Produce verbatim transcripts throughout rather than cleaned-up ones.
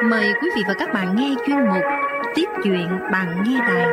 Mời quý vị và các bạn nghe chuyên mục Tiếp chuyện bằng nghe đài.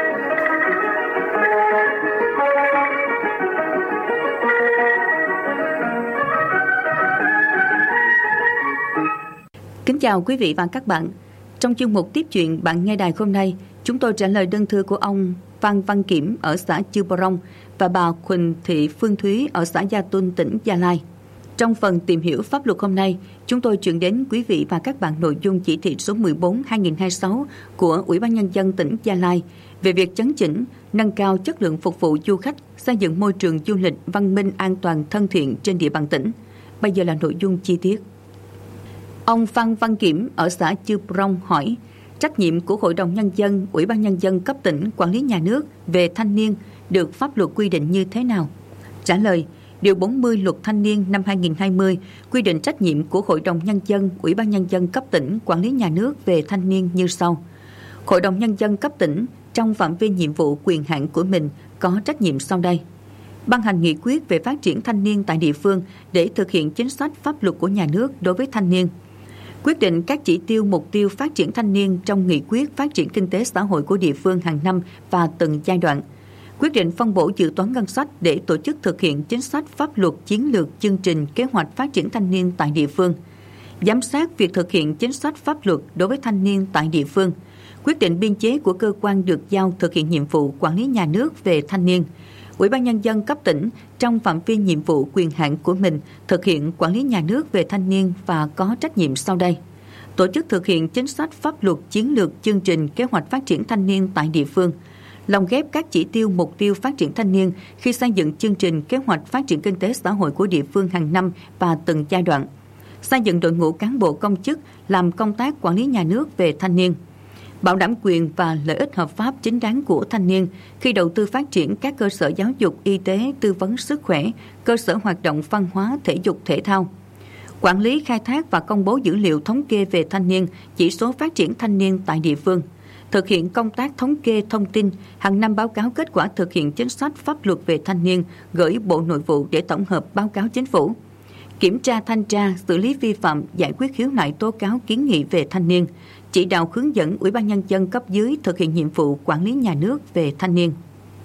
Kính chào quý vị và các bạn. Trong chuyên mục Tiếp chuyện bạn nghe đài hôm nay, chúng tôi trả lời đơn thư của ông Phan Văn Kiểm ở xã Chư Bờ Rông và bà Huỳnh Thị Phương Thúy ở xã Gia Tôn, tỉnh Gia Lai. Trong phần tìm hiểu pháp luật hôm nay, chúng tôi chuyển đến quý vị và các bạn nội dung chỉ thị số mười bốn trên hai nghìn không trăm hai mươi sáu của Ủy ban Nhân dân tỉnh Gia Lai về việc chấn chỉnh, nâng cao chất lượng phục vụ du khách, xây dựng môi trường du lịch văn minh, an toàn, thân thiện trên địa bàn tỉnh. Bây giờ là nội dung chi tiết. Ông Phan Văn Kiểm ở xã Chư Bờ Rông hỏi, trách nhiệm của Hội đồng Nhân dân, Ủy ban Nhân dân cấp tỉnh quản lý nhà nước về thanh niên được pháp luật quy định như thế nào? Trả lời, Điều bốn mươi Luật Thanh niên năm hai nghìn không trăm hai mươi quy định trách nhiệm của Hội đồng Nhân dân, Ủy ban Nhân dân cấp tỉnh quản lý nhà nước về thanh niên như sau. Hội đồng Nhân dân cấp tỉnh trong phạm vi nhiệm vụ quyền hạn của mình có trách nhiệm sau đây. Ban hành nghị quyết về phát triển thanh niên tại địa phương để thực hiện chính sách pháp luật của nhà nước đối với thanh niên. Quyết định các chỉ tiêu mục tiêu phát triển thanh niên trong nghị quyết phát triển kinh tế xã hội của địa phương hàng năm và từng giai đoạn. Quyết định phân bổ dự toán ngân sách để tổ chức thực hiện chính sách pháp luật, chiến lược, chương trình, kế hoạch phát triển thanh niên tại địa phương. Giám sát việc thực hiện chính sách pháp luật đối với thanh niên tại địa phương. Quyết định biên chế của cơ quan được giao thực hiện nhiệm vụ quản lý nhà nước về thanh niên. Ủy ban Nhân dân cấp tỉnh trong phạm vi nhiệm vụ quyền hạn của mình thực hiện quản lý nhà nước về thanh niên và có trách nhiệm sau đây. Tổ chức thực hiện chính sách pháp luật, chiến lược, chương trình, kế hoạch phát triển thanh niên tại địa phương. Lồng ghép các chỉ tiêu mục tiêu phát triển thanh niên khi xây dựng chương trình kế hoạch phát triển kinh tế xã hội của địa phương hàng năm và từng giai đoạn. Xây dựng đội ngũ cán bộ công chức làm công tác quản lý nhà nước về thanh niên. Bảo đảm quyền và lợi ích hợp pháp chính đáng của thanh niên khi đầu tư phát triển các cơ sở giáo dục, y tế, tư vấn sức khỏe, cơ sở hoạt động văn hóa, thể dục, thể thao. Quản lý, khai thác và công bố dữ liệu thống kê về thanh niên, chỉ số phát triển thanh niên tại địa phương. Thực hiện công tác thống kê thông tin, hàng năm báo cáo kết quả thực hiện chính sách pháp luật về thanh niên, gửi Bộ Nội vụ để tổng hợp báo cáo chính phủ. Kiểm tra, thanh tra, xử lý vi phạm, giải quyết khiếu nại tố cáo kiến nghị về thanh niên, chỉ đạo hướng dẫn Ủy ban Nhân dân cấp dưới thực hiện nhiệm vụ quản lý nhà nước về thanh niên.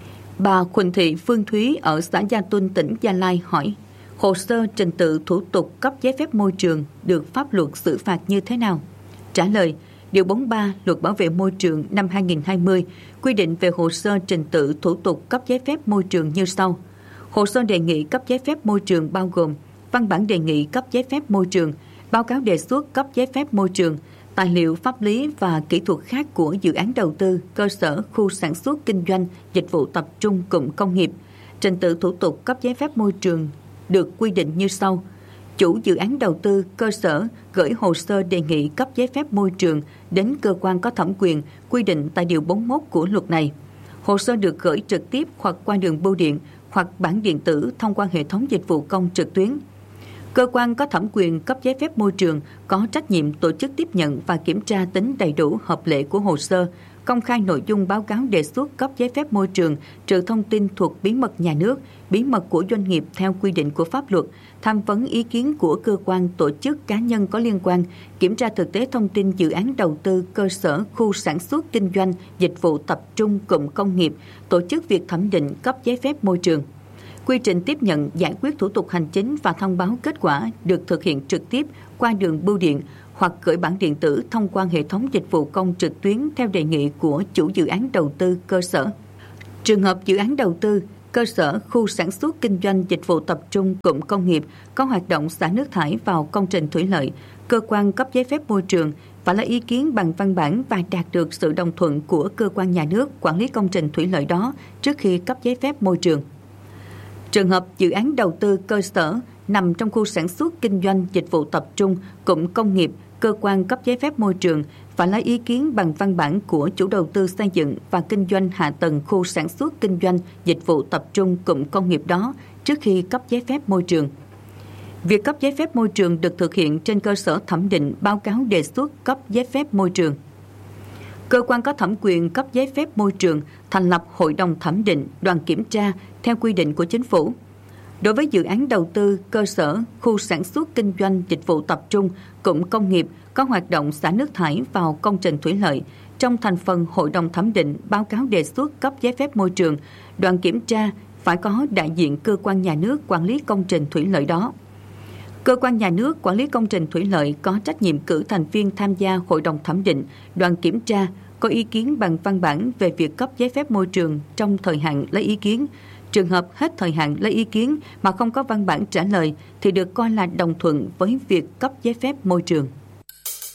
Bà Huỳnh Thị Phương Thúy ở xã Gia Tôn, tỉnh Gia Lai hỏi, hồ sơ trình tự thủ tục cấp giấy phép môi trường được pháp luật xử phạt như thế nào? Trả lời, Điều bốn mươi ba Luật Bảo vệ môi trường năm hai nghìn không trăm hai mươi quy định về hồ sơ trình tự thủ tục cấp giấy phép môi trường như sau. Hồ sơ đề nghị cấp giấy phép môi trường bao gồm văn bản đề nghị cấp giấy phép môi trường, báo cáo đề xuất cấp giấy phép môi trường, tài liệu pháp lý và kỹ thuật khác của dự án đầu tư, cơ sở, khu sản xuất, kinh doanh, dịch vụ tập trung, cụm công nghiệp. Trình tự thủ tục cấp giấy phép môi trường được quy định như sau. Chủ dự án đầu tư, cơ sở gửi hồ sơ đề nghị cấp giấy phép môi trường đến cơ quan có thẩm quyền quy định tại Điều bốn mươi mốt của luật này. Hồ sơ được gửi trực tiếp hoặc qua đường bưu điện hoặc bản điện tử thông qua hệ thống dịch vụ công trực tuyến. Cơ quan có thẩm quyền cấp giấy phép môi trường có trách nhiệm tổ chức tiếp nhận và kiểm tra tính đầy đủ hợp lệ của hồ sơ, công khai nội dung báo cáo đề xuất cấp giấy phép môi trường, trừ thông tin thuộc bí mật nhà nước, bí mật của doanh nghiệp theo quy định của pháp luật, tham vấn ý kiến của cơ quan, tổ chức, cá nhân có liên quan, kiểm tra thực tế thông tin dự án đầu tư, cơ sở, khu sản xuất, kinh doanh, dịch vụ tập trung, cụm công nghiệp, tổ chức việc thẩm định cấp giấy phép môi trường. Quy trình tiếp nhận, giải quyết thủ tục hành chính và thông báo kết quả được thực hiện trực tiếp qua đường bưu điện hoặc gửi bản điện tử thông qua hệ thống dịch vụ công trực tuyến theo đề nghị của chủ dự án đầu tư, cơ sở. Trường hợp dự án đầu tư, cơ sở, khu sản xuất, kinh doanh, dịch vụ tập trung, cụm công nghiệp có hoạt động xả nước thải vào công trình thủy lợi, cơ quan cấp giấy phép môi trường phải lấy ý kiến bằng văn bản và đạt được sự đồng thuận của cơ quan nhà nước quản lý công trình thủy lợi đó trước khi cấp giấy phép môi trường. Trường hợp dự án đầu tư cơ sở nằm trong khu sản xuất, kinh doanh, dịch vụ tập trung, cụm công nghiệp, cơ quan cấp giấy phép môi trường phải lấy ý kiến bằng văn bản của chủ đầu tư xây dựng và kinh doanh hạ tầng khu sản xuất, kinh doanh, dịch vụ tập trung, cụm công nghiệp đó trước khi cấp giấy phép môi trường. Việc cấp giấy phép môi trường được thực hiện trên cơ sở thẩm định báo cáo đề xuất cấp giấy phép môi trường. Cơ quan có thẩm quyền cấp giấy phép môi trường thành lập hội đồng thẩm định, đoàn kiểm tra theo quy định của chính phủ. Đối với dự án đầu tư cơ sở, khu sản xuất kinh doanh dịch vụ tập trung, cụm công nghiệp có hoạt động xả nước thải vào công trình thủy lợi, trong thành phần hội đồng thẩm định báo cáo đề xuất cấp giấy phép môi trường, đoàn kiểm tra phải có đại diện cơ quan nhà nước quản lý công trình thủy lợi đó. Cơ quan nhà nước quản lý công trình thủy lợi có trách nhiệm cử thành viên tham gia hội đồng thẩm định, đoàn kiểm tra, có ý kiến bằng văn bản về việc cấp giấy phép môi trường trong thời hạn lấy ý kiến. Trường hợp hết thời hạn lấy ý kiến mà không có văn bản trả lời thì được coi là đồng thuận với việc cấp giấy phép môi trường.